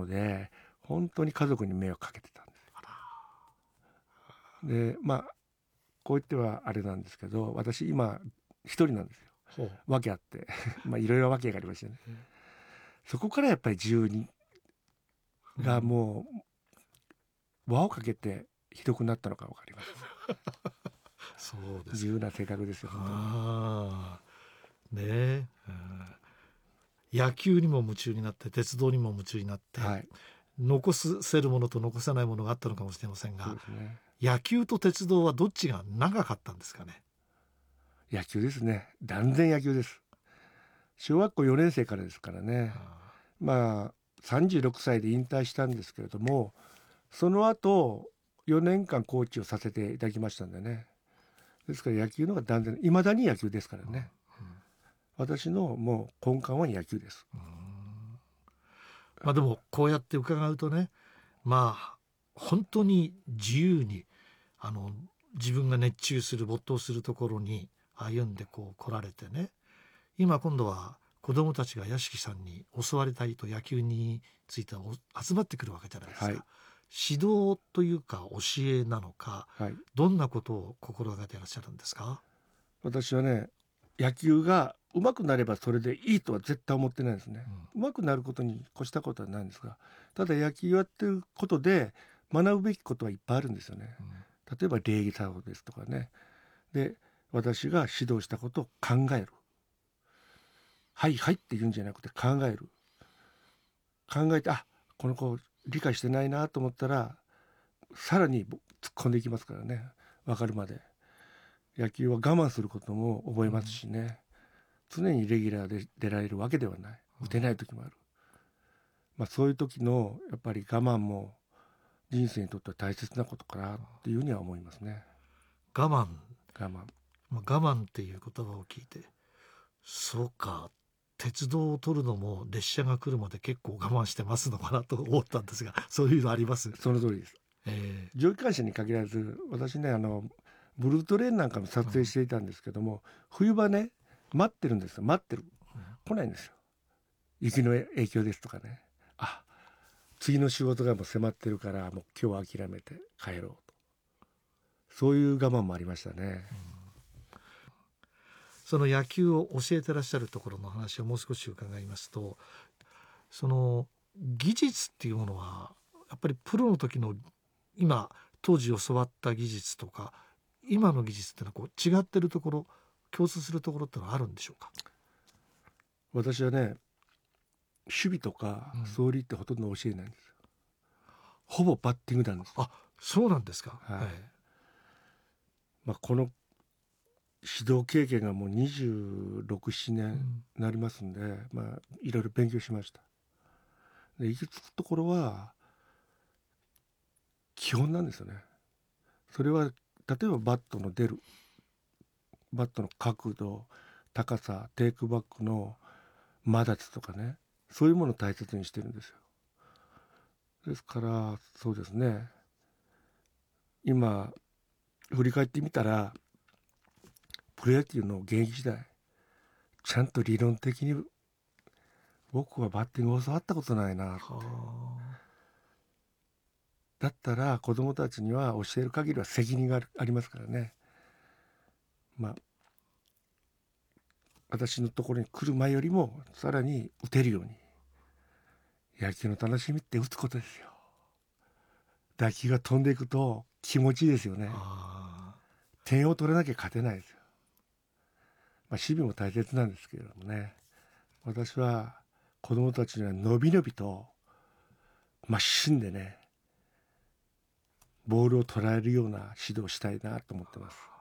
ので本当に家族に迷惑かけてたんですよ。でこう言ってはあれなんですけど、私今一人なんですよ。 ほう。 訳あっていろいろ訳がありましてね、そこからやっぱり住人がもう輪をかけてひどくなったのか分かります。 そうですか。 自由な性格ですよ本当に。 ああ、ねえ、野球にも夢中になって鉄道にも夢中になって、 はい、 残せるものと残せないものがあったのかもしれませんが、 そうですね。 野球と鉄道はどっちが長かったんですかね。 野球ですね。断然野球です。小学校4年生からですからね。36歳で引退したんですけれども、その後4年間コーチをさせていただきましたんでね。ですから野球の方が断然、いまだに野球ですからね。私のもう根幹は野球です。 でもこうやって伺うとね、本当に自由に自分が熱中する没頭するところに歩んで来られてね、今度は子どもたちが屋敷さんに教わりたいと野球について集まってくるわけじゃないですか、 はい、 指導というか教えなのか、 はい、 どんなことを心がけていらっしゃるんですか。 私はね、野球が上手くなればそれでいいとは絶対思ってないですね。上手くなることに越したことはないんですが、ただ野球をやってることで学ぶべきことはいっぱいあるんですよね。例えば礼儀作法ですとかね。で、私が指導したことを考える。はいはいって言うんじゃなくて考える。考えて、この子理解してないなと思ったらさらに突っ込んでいきますからね。分かるまで。野球は我慢することも覚えますしね。常にレギュラーで出られるわけではない。打てない時もある。そういう時のやっぱり我慢も人生にとっては大切なことかなっていうふうには思いますね。 我慢、 我慢。 我慢っていう言葉を聞いて、そうか、鉄道を取るのも列車が来るまで結構我慢してますのかなと思ったんですが、そういうのあります。 その通りです。蒸気機関車に限らず、私ねブルートレインなんかも撮影していたんですけども、冬場ね待ってるんですよ。待ってる、来ないんですよ。雪の影響ですとかね。次の仕事がもう迫ってるからもう今日は諦めて帰ろうと、そういう我慢もありましたね。 その野球を教えてらっしゃるところの話をもう少し伺いますと、その技術っていうものはやっぱりプロの時の当時教わった技術とか今の技術ってのは違ってるところ、共通するところってのはあるんでしょうか。 私はね、守備とか走塁ってほとんど教えないんですよ。ほぼバッティングなんです。 そうなんですか。 はい。この指導経験がもう26、7年なりますんで、いろいろ勉強しました。で、行き着くところは基本なんですよね。それは例えばバットの出る、バットの角度、高さ、テイクバックの間立ちとかね、そういうものを大切にしてるんですよ。ですからそうですね、今振り返ってみたらプロ野球の現役時代ちゃんと理論的に僕はバッティングを教わったことないな。だったら子どもたちには教える限りは責任がありますからね。私のところに来る前よりもさらに打てるように、野球の楽しみって打つことですよ。打球が飛んでいくと気持ちいいですよね。点を取らなきゃ勝てないですよ。守備も大切なんですけれどもね、私は子どもたちにはのびのびと真芯でねボールを捉えるような指導をしたいなと思ってます。